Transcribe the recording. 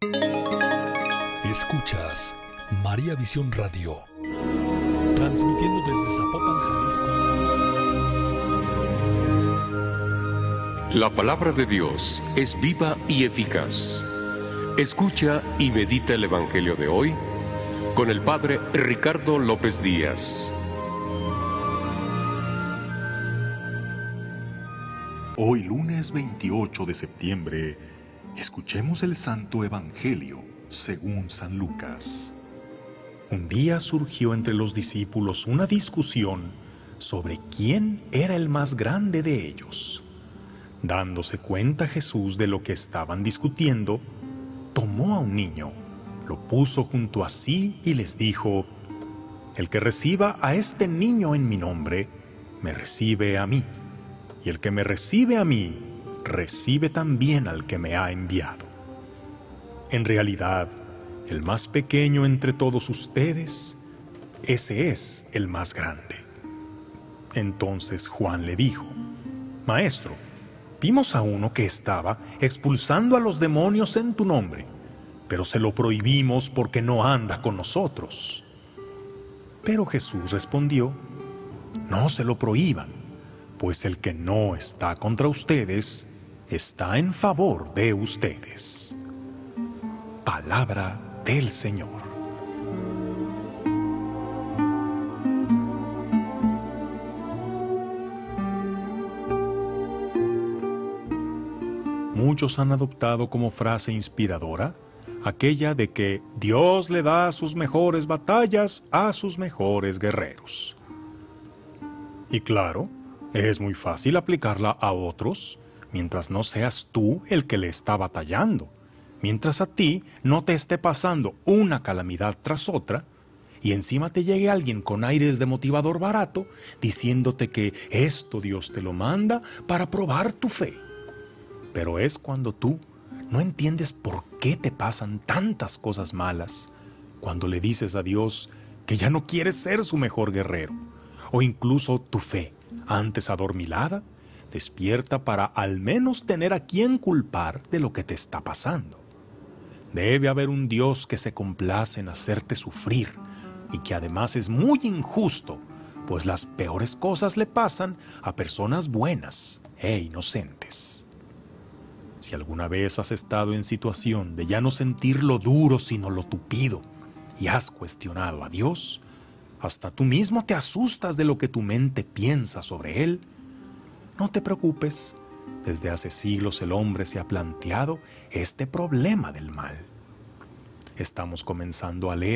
Escuchas María Visión Radio, transmitiendo desde Zapopan, Jalisco. La palabra de Dios es viva y eficaz. Escucha y medita el Evangelio de hoy con el Padre Ricardo López Díaz. Hoy, lunes 28 de septiembre, escuchemos el Santo Evangelio según San Lucas. Un día surgió entre los discípulos una discusión sobre quién era el más grande de ellos. Dándose cuenta Jesús de lo que estaban discutiendo, tomó a un niño, lo puso junto a sí y les dijo: «El que reciba a este niño en mi nombre, me recibe a mí, y el que me recibe a mí, recibe también al que me ha enviado. En realidad, el más pequeño entre todos ustedes, ese es el más grande». Entonces Juan le dijo: «Maestro, vimos a uno que estaba expulsando a los demonios en tu nombre, pero se lo prohibimos porque no anda con nosotros». Pero Jesús respondió: «No se lo prohíban, pues el que no está contra ustedes, está en favor de ustedes». Palabra del Señor. Muchos han adoptado como frase inspiradora aquella de que Dios le da sus mejores batallas a sus mejores guerreros. Y claro, es muy fácil aplicarla a otros mientras no seas tú el que le está batallando, mientras a ti no te esté pasando una calamidad tras otra y encima te llegue alguien con aires de motivador barato diciéndote que esto Dios te lo manda para probar tu fe. Pero es cuando tú no entiendes por qué te pasan tantas cosas malas, cuando le dices a Dios que ya no quieres ser su mejor guerrero, o incluso tu fe, antes adormilada, despierta para al menos tener a quien culpar de lo que te está pasando. Debe haber un Dios que se complace en hacerte sufrir y que además es muy injusto, pues las peores cosas le pasan a personas buenas e inocentes. Si alguna vez has estado en situación de ya no sentir lo duro sino lo tupido y has cuestionado a Dios, hasta tú mismo te asustas de lo que tu mente piensa sobre Él, no te preocupes. Desde hace siglos el hombre se ha planteado este problema del mal. Estamos comenzando a leer